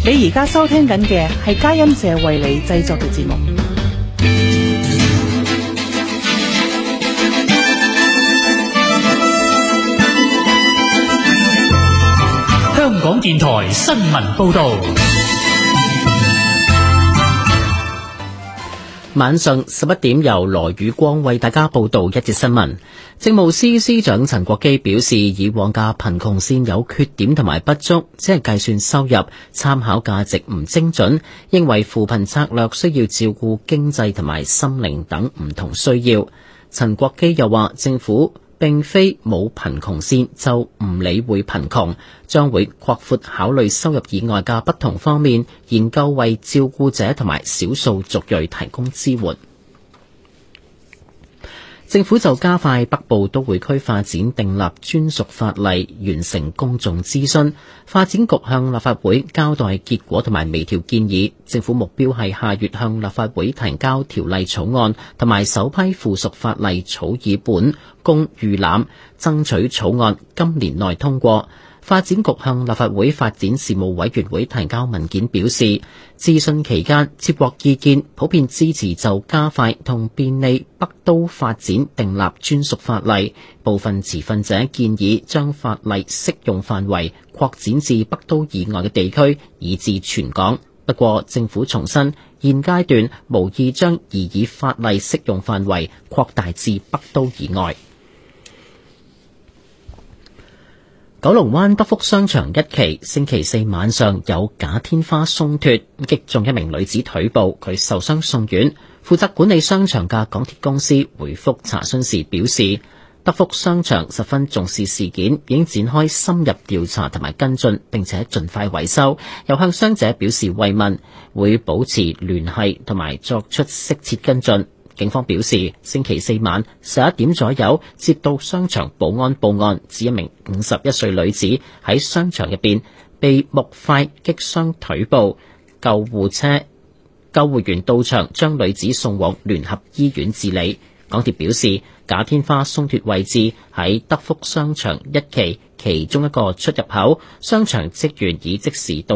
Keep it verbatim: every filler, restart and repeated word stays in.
你而家收聽緊嘅係佳音社為你製作嘅節目。 香港電台新聞報道。 晚上十一點，由羅宇光為大家報道一節新聞。政務司司長陳國基表示，以往嘅貧窮線有缺點同埋不足，只係計算收入，參考價值唔精準，認為扶貧策略需要照顧經濟同埋心靈等唔同需要。陳國基又話，政府並非冇貧窮線就唔理會貧窮，將會擴闊考慮收入以外嘅不同方面，研究為照顧者同埋少數族裔提供支援。政府就加快北部都會區發展訂立專屬法例，完成公眾諮詢。發展局向立法會交代結果同埋微調建議。政府目標係下月向立法會提交條例草案同埋首批附屬法例草擬本，供預覽，爭取草案今年內通過。發展局向立法會發展事務委員會提交文件表示，諮詢期間接獲意見，普遍支持就加快同便利北都發展訂立專屬法例。部分持份者建議將法例適用範圍擴展至北都以外嘅地區，以至全港。不過政府重申，現階段無意將擬議法例適用範圍擴大至北都以外。九龍灣德福商場一期星期四晚上有假天花鬆脫，擊中一名女子腿部，佢受傷送院。負責管理商場嘅港鐵公司回覆查詢時表示，德福商場十分重視事件，已經展開深入調查同埋跟進，並且盡快維修。又向傷者表示慰問，會保持聯繫同埋作出適切跟進。警方表示，星期四晚十一點左右接到商場保安報案，指一名五十一歲女子喺商場入邊被木塊擊傷腿部，救護車救護員到場將女子送往聯合醫院治理。港鐵表示，假天花鬆脫位置喺德福商場一期其中一個出入口，商場職員已即時到